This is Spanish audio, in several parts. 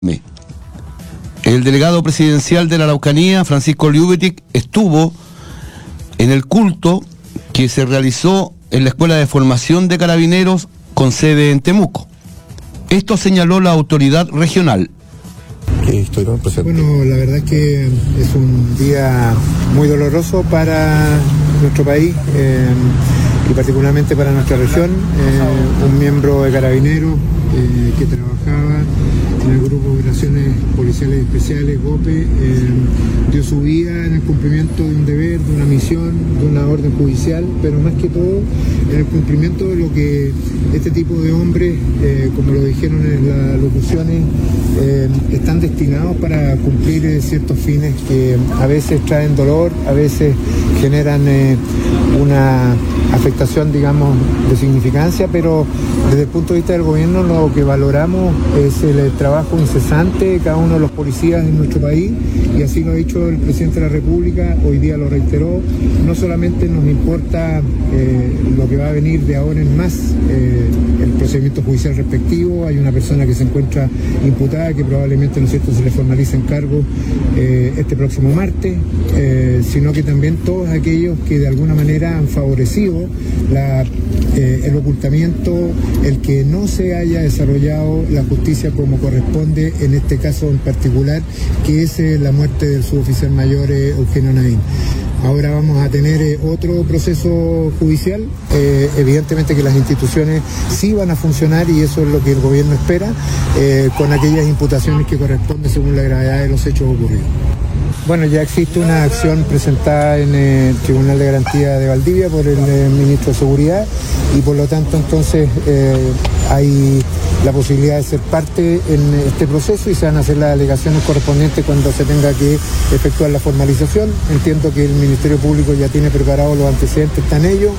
El delegado presidencial de la Araucanía, Francisco Liubetic, estuvo en el culto que se realizó en la Escuela de Formación de Carabineros con sede en Temuco. Esto señaló la autoridad regional. Bueno, la verdad es que es un día muy doloroso para nuestro país y particularmente para nuestra región. Un miembro de Carabineros que trabajaba en el Grupo de Operaciones Policiales Especiales, GOPE, dio su vida en el cumplimiento de un deber, de una misión, de una orden judicial, pero más que todo en el cumplimiento de lo que este tipo de hombres, como lo dijeron en las locuciones, están destinados para cumplir ciertos fines que a veces traen dolor, a veces generan una afectación, digamos, de significancia, pero desde el punto de vista del gobierno lo que valoramos es el trabajo incesante de cada uno de los policías en nuestro país, y así lo ha dicho el presidente de la República, hoy día lo reiteró. No solamente nos importa lo que va a venir de ahora en más, el procedimiento judicial respectivo, hay una persona que se encuentra imputada que probablemente, ¿no es cierto?, se le formaliza en cargo este próximo martes, sino que también todos aquellos que de alguna manera han favorecido el ocultamiento, el que no se haya desarrollado la justicia como corresponde en este caso en particular, que es la muerte del suboficial mayor Eugenio Navín. Ahora vamos a tener otro proceso judicial, evidentemente que las instituciones sí van a funcionar y eso es lo que el gobierno espera, con aquellas imputaciones que corresponden según la gravedad de los hechos ocurridos. Bueno, ya existe una acción presentada en el Tribunal de Garantía de Valdivia por el Ministro de Seguridad y por lo tanto entonces hay la posibilidad de ser parte en este proceso y se van a hacer las alegaciones correspondientes cuando se tenga que efectuar la formalización. Entiendo que el Ministerio Público ya tiene preparados los antecedentes, están ellos,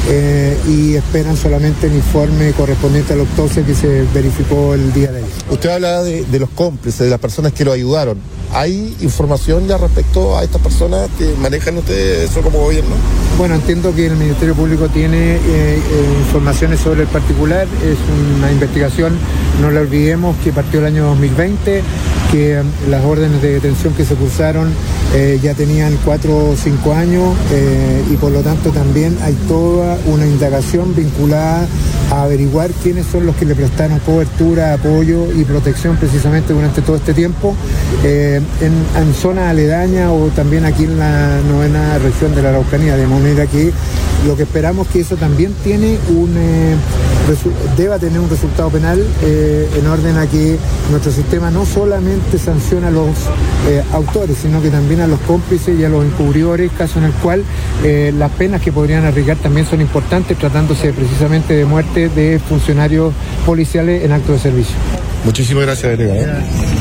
y esperan solamente el informe correspondiente a la autopsia que se verificó el día de ayer. Usted habla de los cómplices, de las personas que lo ayudaron. ¿Hay información ya respecto a estas personas que manejan ustedes eso como gobierno? Bueno, entiendo que el Ministerio Público tiene informaciones sobre el particular, es una investigación, no la olvidemos, que partió el año 2020, que las órdenes de detención que se cursaron ya tenían 4 o 5 años y por lo tanto también hay toda una indagación vinculada a averiguar quiénes son los que le prestaron cobertura, apoyo y protección precisamente durante todo este tiempo en zonas aledañas o también aquí en la 9ª región de la Araucanía, de manera que lo que esperamos que eso también tiene deba tener un resultado penal en orden a que nuestro sistema no solamente sanciona a los autores, sino que también a los cómplices y a los encubridores, caso en el cual las penas que podrían aplicar también son importantes, tratándose precisamente de muerte de funcionarios policiales en acto de servicio. Muchísimas gracias, delegado.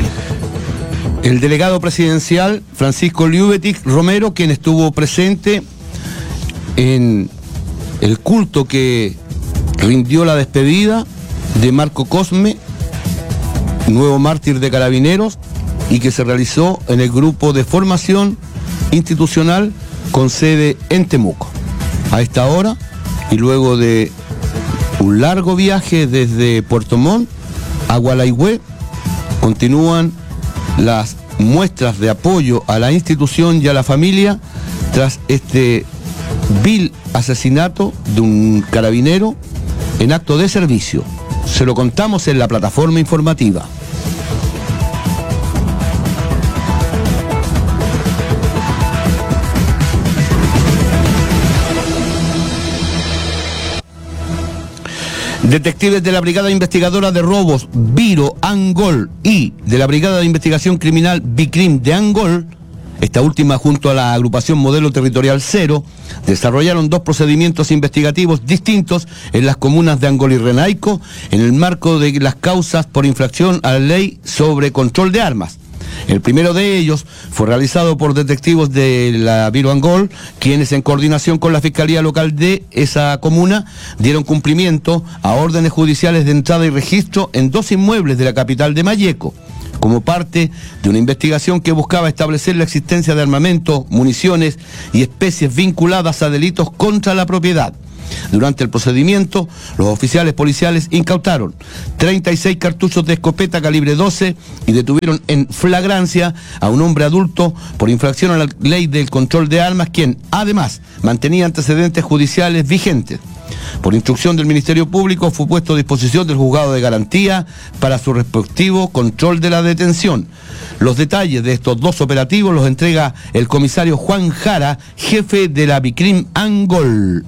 El delegado presidencial, Francisco Liubetic Romero, quien estuvo presente en el culto que rindió la despedida de Marco Cosme, nuevo mártir de Carabineros, y que se realizó en el Grupo de Formación Institucional con sede en Temuco. A esta hora, y luego de un largo viaje desde Puerto Montt a Gualeguay, continúan las muestras de apoyo a la institución y a la familia tras este vil asesinato de un carabinero en acto de servicio. Se lo contamos en la plataforma informativa. Detectives de la Brigada Investigadora de Robos, Viro, Angol, y de la Brigada de Investigación Criminal, BICRIM de Angol, esta última junto a la agrupación Modelo Territorial Cero, desarrollaron 2 procedimientos investigativos distintos en las comunas de Angol y Renaico, en el marco de las causas por infracción a la ley sobre control de armas. El primero de ellos fue realizado por detectives de la Viro Angol, quienes en coordinación con la Fiscalía Local de esa comuna dieron cumplimiento a órdenes judiciales de entrada y registro en 2 inmuebles de la capital de Malleco, como parte de una investigación que buscaba establecer la existencia de armamento, municiones y especies vinculadas a delitos contra la propiedad. Durante el procedimiento, los oficiales policiales incautaron 36 cartuchos de escopeta calibre 12 y detuvieron en flagrancia a un hombre adulto por infracción a la ley del control de armas, quien además mantenía antecedentes judiciales vigentes. Por instrucción del Ministerio Público fue puesto a disposición del juzgado de garantía para su respectivo control de la detención. Los detalles de estos dos operativos los entrega el comisario Juan Jara, jefe de la BICRIM Angol.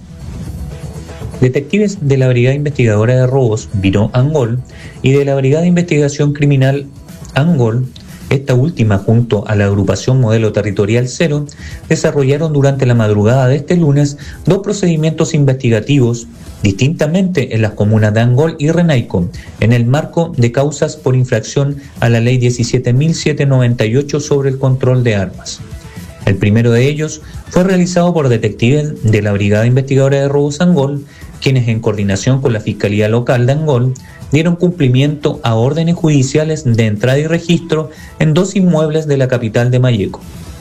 Detectives de la Brigada Investigadora de Robos, Biro Angol, y de la Brigada de Investigación Criminal Angol, esta última junto a la agrupación Modelo Territorial 0, desarrollaron durante la madrugada de este lunes 2 procedimientos investigativos, distintamente en las comunas de Angol y Renaico, en el marco de causas por infracción a la Ley 17.798 sobre el control de armas. El primero de ellos fue realizado por detectives de la Brigada Investigadora de Robos Angol, quienes en coordinación con la Fiscalía Local de Angol dieron cumplimiento a órdenes judiciales de entrada y registro en 2 inmuebles de la capital de Malleco,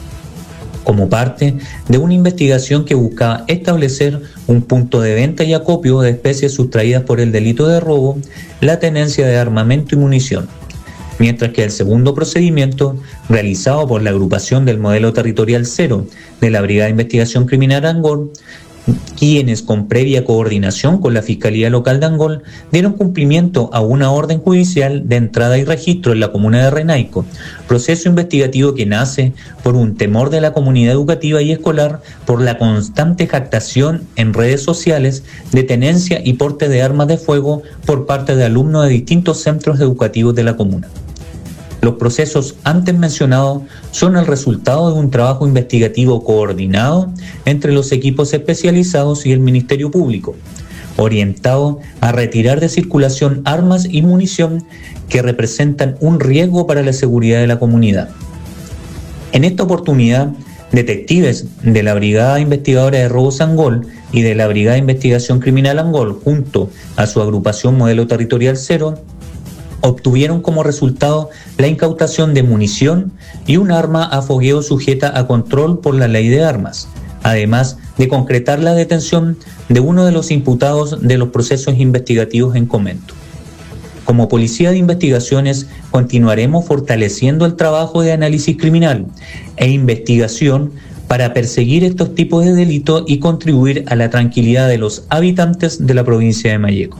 como parte de una investigación que buscaba establecer un punto de venta y acopio de especies sustraídas por el delito de robo, la tenencia de armamento y munición. Mientras que el segundo procedimiento, realizado por la agrupación del Modelo Territorial 0 de la Brigada de Investigación Criminal Angol, quienes con previa coordinación con la Fiscalía Local de Angol dieron cumplimiento a una orden judicial de entrada y registro en la comuna de Renaico, proceso investigativo que nace por un temor de la comunidad educativa y escolar por la constante jactación en redes sociales de tenencia y porte de armas de fuego por parte de alumnos de distintos centros educativos de la comuna. Los procesos antes mencionados son el resultado de un trabajo investigativo coordinado entre los equipos especializados y el Ministerio Público, orientado a retirar de circulación armas y munición que representan un riesgo para la seguridad de la comunidad. En esta oportunidad, detectives de la Brigada Investigadora de Robos Angol y de la Brigada de Investigación Criminal Angol, junto a su agrupación Modelo Territorial 0, obtuvieron como resultado la incautación de munición y un arma a fogueo sujeta a control por la ley de armas, además de concretar la detención de uno de los imputados de los procesos investigativos en comento. Como Policía de Investigaciones continuaremos fortaleciendo el trabajo de análisis criminal e investigación para perseguir estos tipos de delitos y contribuir a la tranquilidad de los habitantes de la provincia de Malleco.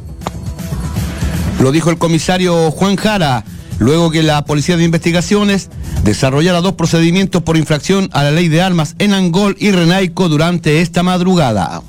Lo dijo el comisario Juan Jara, luego que la Policía de Investigaciones desarrollara 2 procedimientos por infracción a la ley de armas en Angol y Renaico durante esta madrugada.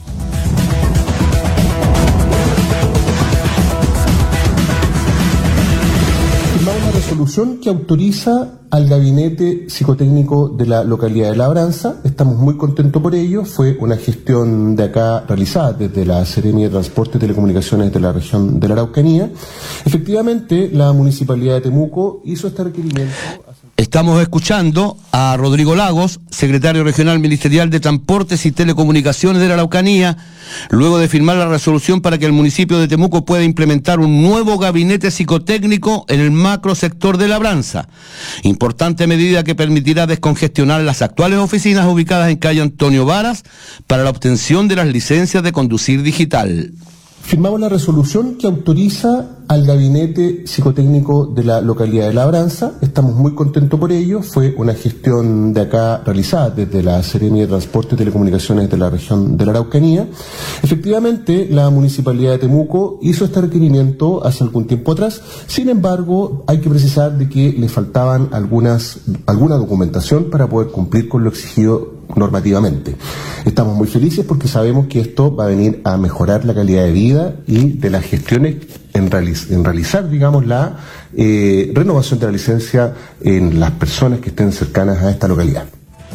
Una resolución que autoriza al gabinete psicotécnico de la localidad de Labranza. Estamos muy contentos por ello. Fue una gestión de acá realizada desde la Seremi de Transporte y Telecomunicaciones de la región de la Araucanía. Efectivamente, la Municipalidad de Temuco hizo este requerimiento. Estamos escuchando a Rodrigo Lagos, secretario regional ministerial de Transportes y Telecomunicaciones de la Araucanía, luego de firmar la resolución para que el municipio de Temuco pueda implementar un nuevo gabinete psicotécnico en el macro sector de Labranza. Importante medida que permitirá descongestionar las actuales oficinas ubicadas en calle Antonio Varas para la obtención de las licencias de conducir digital. Firmamos la resolución que autoriza al gabinete psicotécnico de la localidad de Labranza. Estamos muy contentos por ello. Fue una gestión de acá realizada desde la Seremi de Transporte y Telecomunicaciones de la región de la Araucanía. Efectivamente, la Municipalidad de Temuco hizo este requerimiento hace algún tiempo atrás. Sin embargo, hay que precisar de que le faltaban alguna documentación para poder cumplir con lo exigido normativamente. Estamos muy felices porque sabemos que esto va a venir a mejorar la calidad de vida y de las gestiones en realizar, digamos, la renovación de la licencia en las personas que estén cercanas a esta localidad.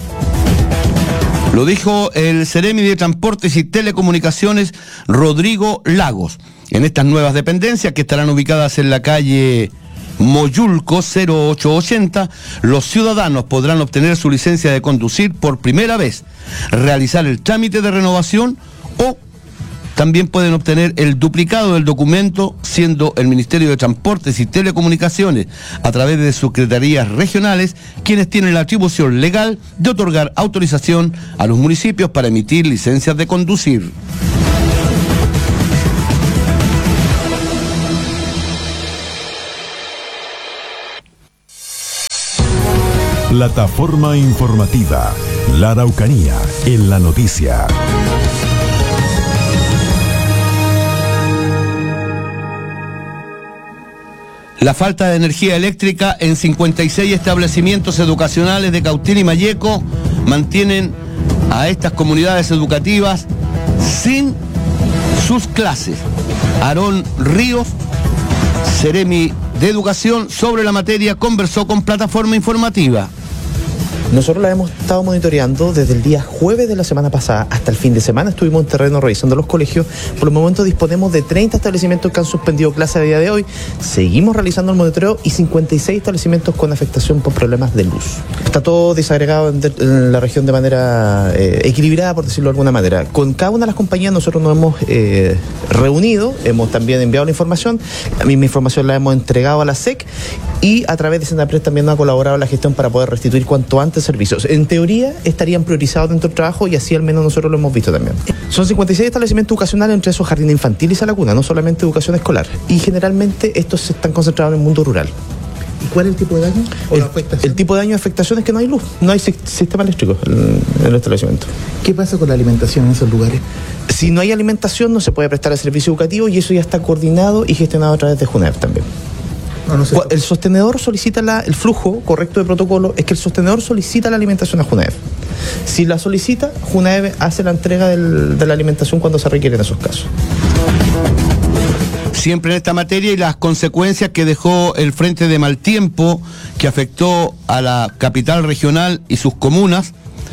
Lo dijo el Seremi de Transportes y Telecomunicaciones, Rodrigo Lagos. En estas nuevas dependencias que estarán ubicadas en la calle Moyulco 0880, los ciudadanos podrán obtener su licencia de conducir por primera vez, realizar el trámite de renovación o también pueden obtener el duplicado del documento, siendo el Ministerio de Transportes y Telecomunicaciones, a través de secretarías regionales, quienes tienen la atribución legal de otorgar autorización a los municipios para emitir licencias de conducir. Plataforma informativa. La Araucanía en la noticia. La falta de energía eléctrica en 56 establecimientos educacionales de Cautín y Malleco mantienen a estas comunidades educativas sin sus clases. Aarón Ríos, Seremi de Educación, sobre la materia conversó con Plataforma Informativa. Nosotros la hemos estado monitoreando desde el día jueves de la semana pasada hasta el fin de semana. Estuvimos en terreno revisando los colegios. Por el momento disponemos de 30 establecimientos que han suspendido clases a día de hoy. Seguimos realizando el monitoreo y 56 establecimientos con afectación por problemas de luz. Está todo desagregado en la región de manera equilibrada, por decirlo de alguna manera. Con cada una de las compañías nosotros nos hemos reunido, hemos también enviado la información. La misma información la hemos entregado a la SEC y a través de Senapred también nos ha colaborado en la gestión para poder restituir cuanto antes servicios. En teoría estarían priorizados dentro del trabajo y así al menos nosotros lo hemos visto también. Son 56 establecimientos educacionales, entre esos jardín infantil y sala cuna, no solamente educación escolar. Y generalmente estos se están concentrados en el mundo rural. ¿Y cuál es el tipo de daño? El tipo de daño de afectación es que no hay luz, no hay sistema eléctrico en el establecimiento. ¿Qué pasa con la alimentación en esos lugares? Si no hay alimentación no se puede prestar el servicio educativo y eso ya está coordinado y gestionado a través de JUNEV también. El sostenedor solicita el flujo correcto de protocolo, es que el sostenedor solicita la alimentación a JUNEV. Si la solicita, JUNEV hace la entrega de la alimentación cuando se requiere en esos casos. Siempre en esta materia y las consecuencias que dejó el frente de mal tiempo que afectó a la capital regional y sus comunas,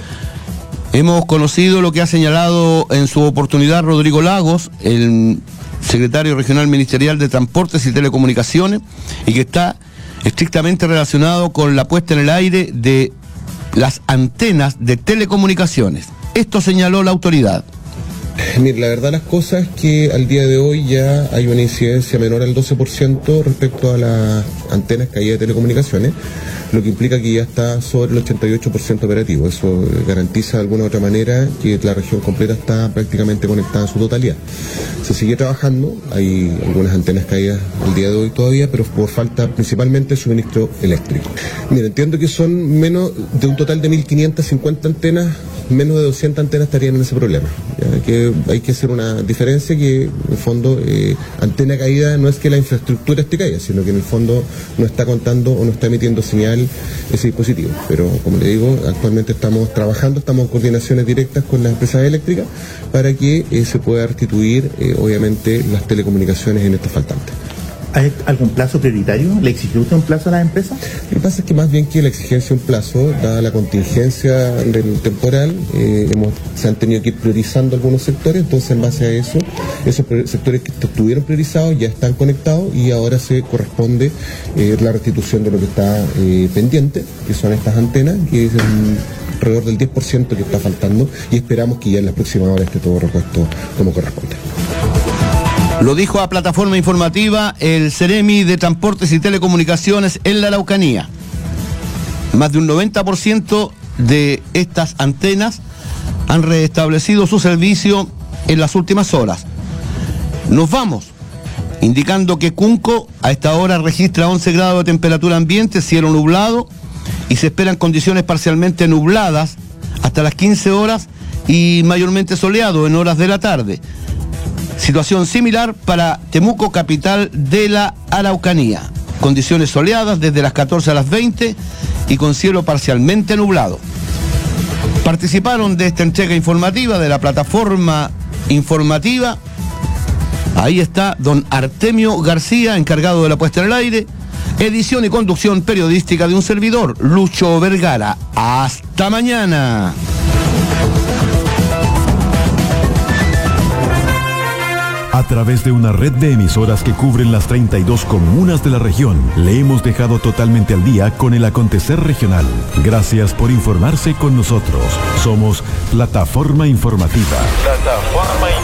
hemos conocido lo que ha señalado en su oportunidad Rodrigo Lagos, el secretario regional ministerial de Transportes y Telecomunicaciones, y que está estrictamente relacionado con la puesta en el aire de las antenas de telecomunicaciones. Esto señaló la autoridad. Mira, la verdad las cosas es que al día de hoy ya hay una incidencia menor al 12% respecto a las antenas caídas de telecomunicaciones, lo que implica que ya está sobre el 88% operativo. Eso garantiza de alguna u otra manera que la región completa está prácticamente conectada en su totalidad. Se sigue trabajando, hay algunas antenas caídas el día de hoy todavía, pero por falta principalmente de suministro eléctrico. Mira, entiendo que son menos de un total de 1.550 antenas, menos de 200 antenas estarían en ese problema. Ya que hay que hacer una diferencia que en el fondo antena caída no es que la infraestructura esté caída, sino que en el fondo no está contando o no está emitiendo señal ese dispositivo. Pero como le digo, actualmente estamos trabajando, estamos en coordinaciones directas con las empresas eléctricas para que se pueda restituir obviamente las telecomunicaciones en estos faltantes. ¿Hay algún plazo prioritario? ¿Le exigió usted un plazo a las empresas? Lo que pasa es que más bien que la exigencia de un plazo, dada la contingencia del temporal, se han tenido que ir priorizando algunos sectores, entonces en base a eso, esos sectores que estuvieron priorizados ya están conectados y ahora se corresponde la restitución de lo que está pendiente, que son estas antenas, que es alrededor del 10% que está faltando y esperamos que ya en las próximas horas esté todo repuesto como corresponde. Lo dijo a Plataforma Informativa el Seremi de Transportes y Telecomunicaciones en la Araucanía. Más de un 90% de estas antenas han restablecido su servicio en las últimas horas. Nos vamos, indicando que Cunco a esta hora registra 11 grados de temperatura ambiente, cielo nublado, y se esperan condiciones parcialmente nubladas hasta las 15 horas y mayormente soleado en horas de la tarde. Situación similar para Temuco, capital de la Araucanía. Condiciones soleadas desde las 14 a las 20 y con cielo parcialmente nublado. Participaron de esta entrega informativa de la Plataforma Informativa. Ahí está don Artemio García, encargado de la puesta en el aire. Edición y conducción periodística de un servidor, Lucho Vergara. Hasta mañana. A través de una red de emisoras que cubren las 32 comunas de la región, le hemos dejado totalmente al día con el acontecer regional. Gracias por informarse con nosotros. Somos Plataforma Informativa. Plataforma